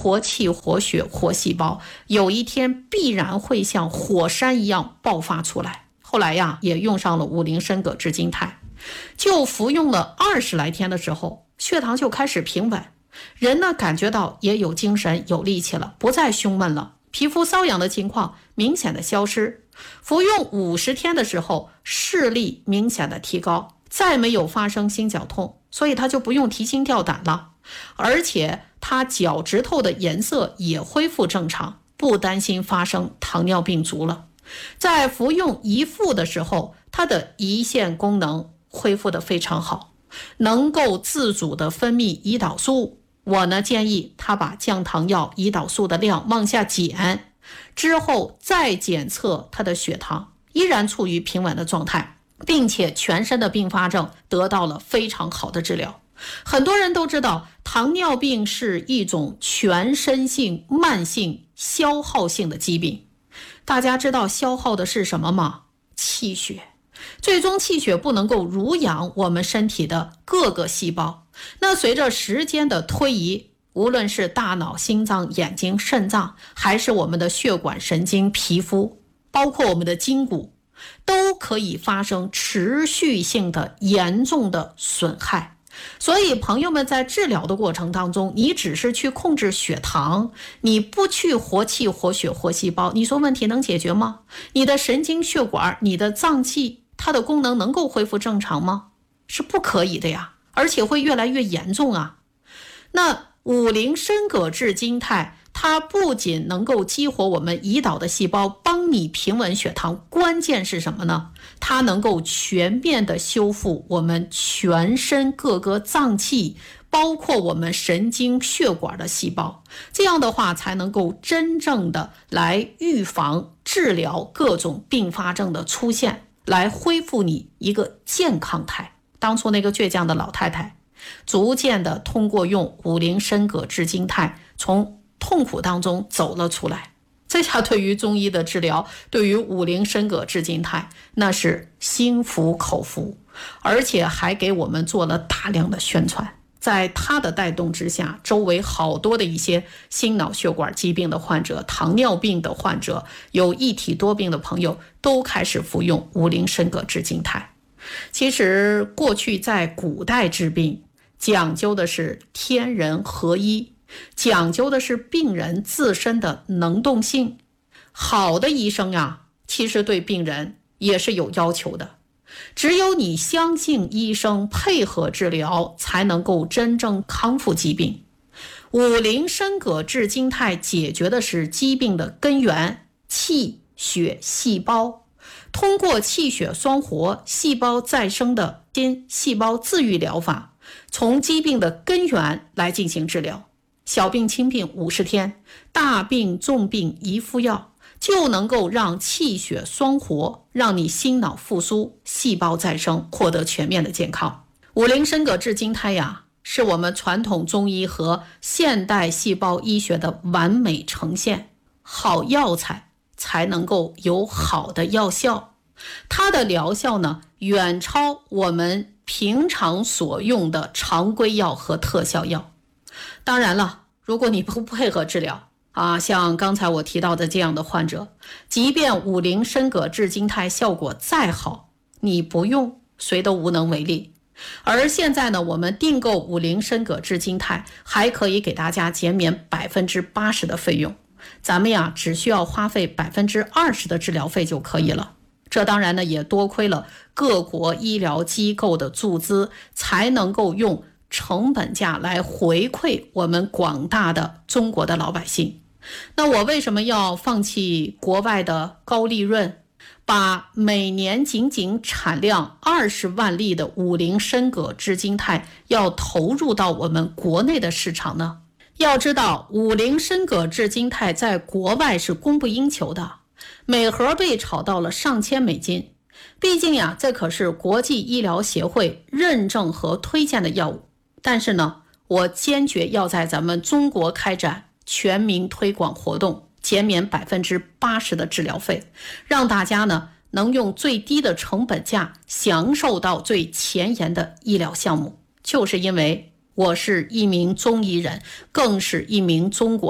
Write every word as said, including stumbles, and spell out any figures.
活气活血活细胞，有一天必然会像火山一样爆发出来。后来呀，也用上了五苓参葛制金肽，就服用了二十来天的时候，血糖就开始平稳，人呢感觉到也有精神有力气了，不再胸闷了，皮肤瘙痒的情况明显的消失。服用五十天的时候，视力明显的提高，再没有发生心绞痛，所以他就不用提心吊胆了。而且他脚趾头的颜色也恢复正常，不担心发生糖尿病足了。在服用一副的时候，他的胰腺功能恢复得非常好，能够自主的分泌胰岛素。我呢建议他把降糖药胰岛素的量往下减，之后再检测他的血糖，依然处于平稳的状态，并且全身的并发症得到了非常好的治疗。很多人都知道糖尿病是一种全身性慢性消耗性的疾病，大家知道消耗的是什么吗？气血。最终气血不能够濡养我们身体的各个细胞，那随着时间的推移，无论是大脑、心脏、眼睛、肾脏，还是我们的血管、神经、皮肤，包括我们的筋骨，都可以发生持续性的严重的损害。所以朋友们在治疗的过程当中，你只是去控制血糖，你不去活气活血活细胞，你说问题能解决吗？你的神经血管、你的脏器，它的功能能够恢复正常吗？是不可以的呀，而且会越来越严重啊。那五苓参葛制金肽，它不仅能够激活我们胰岛的细胞，帮你平稳血糖，关键是什么呢？它能够全面的修复我们全身各个脏器，包括我们神经血管的细胞，这样的话才能够真正的来预防治疗各种并发症的出现，来恢复你一个健康态。当初那个倔强的老太太逐渐的通过用五苓参葛制金肽从痛苦当中走了出来，这下对于中医的治疗，对于五苓参葛制金肽，那是心服口服，而且还给我们做了大量的宣传。在他的带动之下，周围好多的一些心脑血管疾病的患者、糖尿病的患者、有一体多病的朋友都开始服用五苓参葛制金肽。其实过去在古代治病讲究的是天人合一，讲究的是病人自身的能动性。好的医生啊，其实对病人也是有要求的。只有你相信医生，配合治疗，才能够真正康复疾病。五苓参葛制金肽解决的是疾病的根源，气血细胞。通过气血双活、细胞再生的新细胞自愈疗法，从疾病的根源来进行治疗。小病轻病五十天，大病重病一副药，就能够让气血双活，让你心脑复苏、细胞再生，获得全面的健康。五苓参葛制金肽呀，是我们传统中医和现代细胞医学的完美呈现。好药材才能够有好的药效，它的疗效呢，远超我们平常所用的常规药和特效药。当然了，如果你不配合治疗啊，像刚才我提到的这样的患者，即便五苓参葛制金肽效果再好，你不用，谁都无能为力。而现在呢，我们订购五苓参葛制金肽，还可以给大家减免百分之八十的费用。咱们呀，只需要花费百分之二十的治疗费就可以了。这当然呢，也多亏了各国医疗机构的注资，才能够用成本价来回馈我们广大的中国的老百姓。那我为什么要放弃国外的高利润，把每年仅仅产量二十万粒的五苓参葛制金肽要投入到我们国内的市场呢？要知道，五苓参葛制金肽在国外是供不应求的，每盒被炒到了上千美金。毕竟呀，这可是国际医疗协会认证和推荐的药物。但是呢，我坚决要在咱们中国开展全民推广活动，减免百分之八十的治疗费，让大家呢能用最低的成本价享受到最前沿的医疗项目。就是因为我是一名中医人，更是一名中国